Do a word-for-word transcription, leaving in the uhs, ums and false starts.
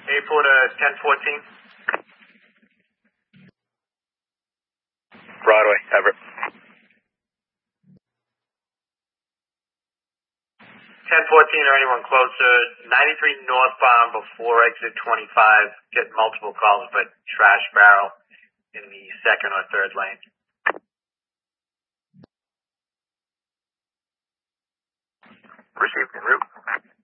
eight four to ten fourteen. Broadway, Everett. ten fourteen or anyone closer, ninety-three northbound before exit twenty-five. Get multiple calls, but trash barrel in the second or third lane. Received en route.